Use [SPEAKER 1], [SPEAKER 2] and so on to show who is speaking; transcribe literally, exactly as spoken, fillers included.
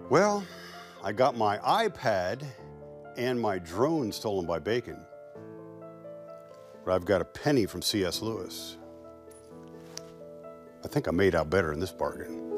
[SPEAKER 1] Well, I got my iPad and my drone stolen by Bacon. But I've got a penny from C S Lewis. I think I made out better in this bargain.